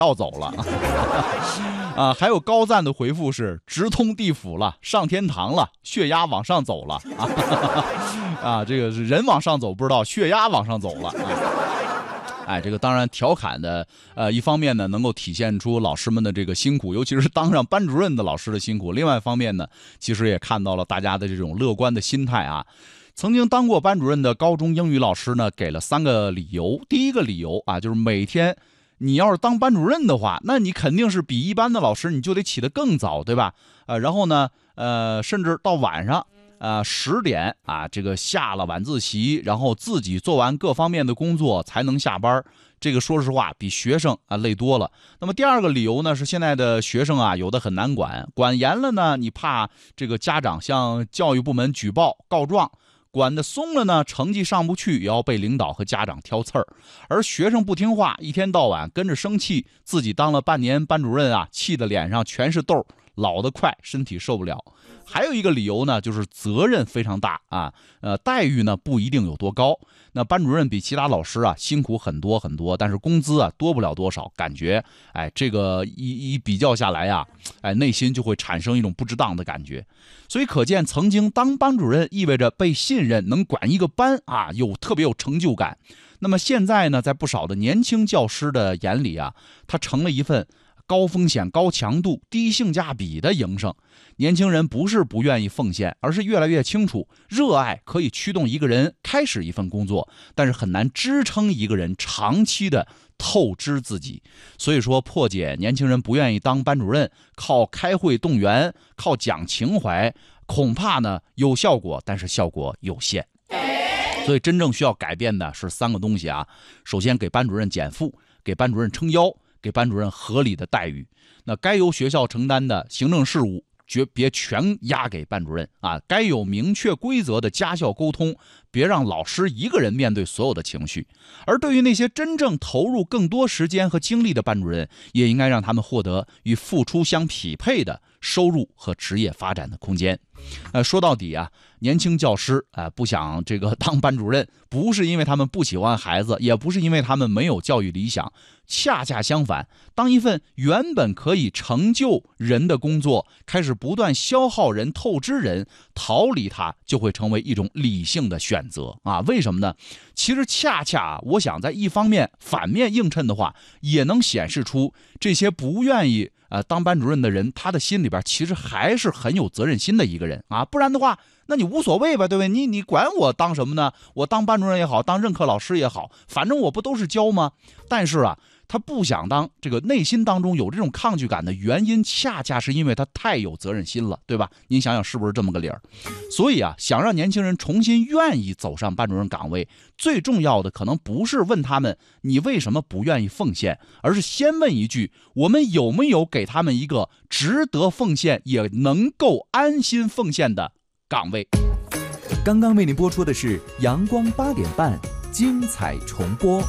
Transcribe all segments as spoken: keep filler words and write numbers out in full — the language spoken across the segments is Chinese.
要走了啊，还有高赞的回复是直通地府了，上天堂了，血压往上走了啊，啊这个是人往上走不知道，血压往上走了啊。哎，这个当然调侃的，呃，一方面呢能够体现出老师们的这个辛苦，尤其是当上班主任的老师的辛苦；另外一方面呢，其实也看到了大家的这种乐观的心态啊。曾经当过班主任的高中英语老师呢，给了三个理由。第一个理由啊，就是每天你要是当班主任的话，那你肯定是比一般的老师你就得起得更早，对吧？呃，然后呢，呃，甚至到晚上。呃，十点啊，这个下了晚自习，然后自己做完各方面的工作才能下班。这个说实话，比学生啊累多了。那么第二个理由呢，是现在的学生啊，有的很难管，管严了呢，你怕这个家长向教育部门举报告状；管得松了呢，成绩上不去，也要被领导和家长挑刺儿。而学生不听话，一天到晚跟着生气，自己当了半年班主任啊，气得脸上全是痘，老得快，身体受不了。还有一个理由呢，就是责任非常大啊，呃，待遇呢不一定有多高。那班主任比其他老师啊辛苦很多很多，但是工资啊多不了多少，感觉哎这个一一比较下来呀，哎内心就会产生一种不值当的感觉。所以可见，曾经当班主任意味着被信任，能管一个班啊，有特别有成就感。那么现在呢，在不少的年轻教师的眼里啊，它成了一份高风险、高强度、低性价比的营生。年轻人不是不愿意奉献，而是越来越清楚，热爱可以驱动一个人开始一份工作，但是很难支撑一个人长期的透支自己。所以说，破解年轻人不愿意当班主任，靠开会动员，靠讲情怀，恐怕呢有效果，但是效果有限。所以真正需要改变的是三个东西啊。首先，给班主任减负，给班主任撑腰，给班主任合理的待遇。那该由学校承担的行政事务，绝别全压给班主任啊！该有明确规则的家校沟通，别让老师一个人面对所有的情绪。而对于那些真正投入更多时间和精力的班主任，也应该让他们获得与付出相匹配的收入和职业发展的空间。呃，说到底啊，年轻教师啊、呃、不想这个当班主任，不是因为他们不喜欢孩子，也不是因为他们没有教育理想，恰恰相反，当一份原本可以成就人的工作开始不断消耗人、透支人，逃离它就会成为一种理性的选择啊！为什么呢？其实恰恰我想在一方面反面映衬的话，也能显示出这些不愿意呃，当班主任的人，他的心里边其实还是很有责任心的一个人啊，不然的话，那你无所谓吧，对不对？你你管我当什么呢？我当班主任也好，当任课老师也好，反正我不都是教吗？但是啊，他不想当，这个内心当中有这种抗拒感的原因，恰恰是因为他太有责任心了，对吧？您想想是不是这么个理儿？所以啊，想让年轻人重新愿意走上班主任岗位，最重要的可能不是问他们你为什么不愿意奉献，而是先问一句：我们有没有给他们一个值得奉献也能够安心奉献的岗位？ 刚刚为您播出的是阳光八点半精彩重播。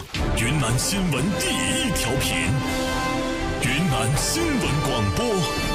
云南新闻第一调频，云南新闻广播。